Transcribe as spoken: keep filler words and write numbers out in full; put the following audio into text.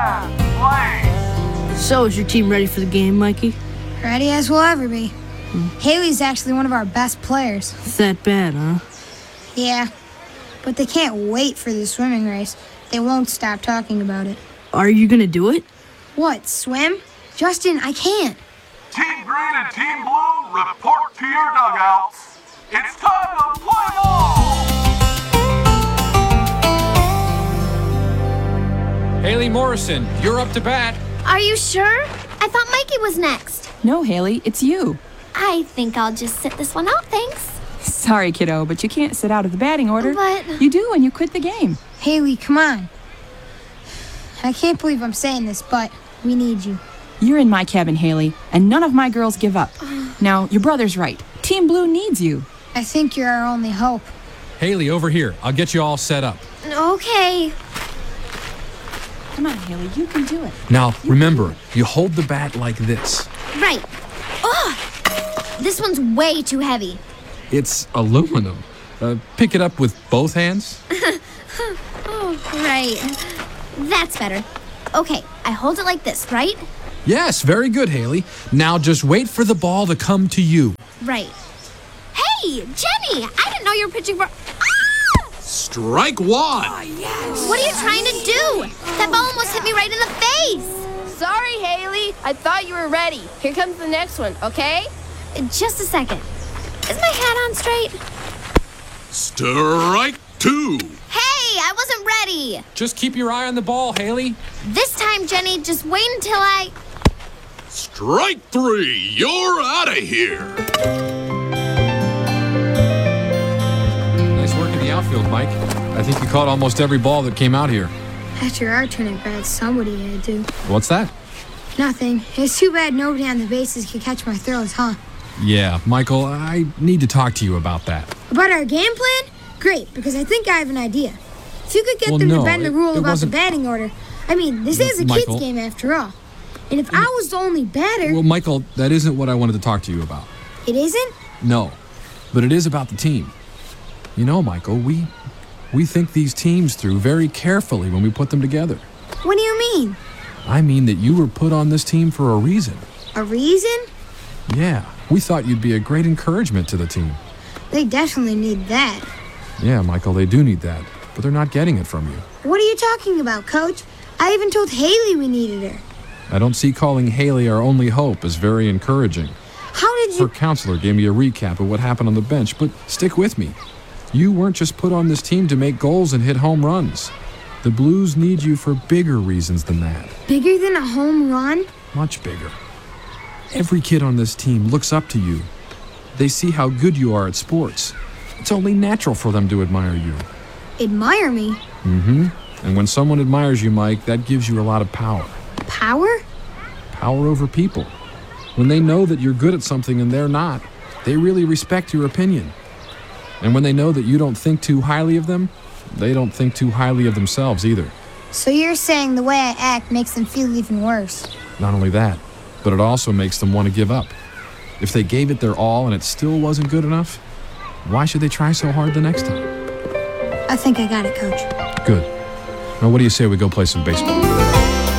Play. So, is your team ready for the game, Mikey? Ready as we'll ever be. Hmm. Haley's actually one of our best players. It's that bad, huh? Yeah, but they can't wait for the swimming race. They won't stop talking about it. Are you gonna do it? What, swim? Justin, I can't. Team Green and Team Blue, report to your dugouts. It's time to play ball! Haley Morrison, you're up to bat. Are you sure? I thought Mikey was next. No, Haley, it's you. I think I'll just sit this one out, thanks. Sorry, kiddo, but you can't sit out of the batting order. But... You do when you quit the game. Haley, come on. I can't believe I'm saying this, but we need you. You're in my cabin, Haley, and none of my girls give up. Now, your brother's right. Team Blue needs you. I think you're our only hope. Haley, over here. I'll get you all set up. Okay. Come on, Haley, you can do it. Now, remember, you hold the bat like this. Right. Ugh! This one's way too heavy. It's aluminum. Uh, pick it up with both hands. Oh, right. That's better. Okay, I hold it like this, right? Yes, very good, Haley. Now just wait for the ball to come to you. Right. Hey, Jenny! I didn't know you were pitching for... Ah! Strike one! Oh, yes! What are you trying to do? That ball almost hit me right in the face! Sorry, Haley. I thought you were ready. Here comes the next one, okay? Just a second. Is my hat on straight? Strike two! Hey, I wasn't ready! Just keep your eye on the ball, Haley. This time, Jenny, just wait until I... Strike three! You're out of here! Nice work in the outfield, Mike. I think you caught almost every ball that came out here. After our turn at bat, somebody had to. What's that? Nothing. It's too bad nobody on the bases could catch my throws, huh? Yeah, Michael, I need to talk to you about that. About our game plan? Great, because I think I have an idea. If you could get well, them no, to bend the it, rule it about wasn't... the batting order. I mean, this is a Michael, kid's game after all. And if I was the only batter... Well, Michael, that isn't what I wanted to talk to you about. It isn't? No, but it is about the team. You know, Michael, we we think these teams through very carefully when we put them together. What do you mean? I mean that you were put on this team for a reason. A reason? Yeah, we thought you'd be a great encouragement to the team. They definitely need that. Yeah, Michael, they do need that, but they're not getting it from you. What are you talking about, Coach? I even told Haley we needed her. I don't see calling Haley our only hope as very encouraging. How did you... Her counselor gave me a recap of what happened on the bench, but stick with me. You weren't just put on this team to make goals and hit home runs. The Blues need you for bigger reasons than that. Bigger than a home run? Much bigger. Every kid on this team looks up to you. They see how good you are at sports. It's only natural for them to admire you. Admire me? Mm-hmm. And when someone admires you, Mike, that gives you a lot of power. Power? Power over people. When they know that you're good at something and they're not, they really respect your opinion. And when they know that you don't think too highly of them, they don't think too highly of themselves either. So you're saying the way I act makes them feel even worse? Not only that, but it also makes them want to give up. If they gave it their all and it still wasn't good enough, why should they try so hard the next time? I think I got it, Coach. Good. Now what do you say we go play some baseball?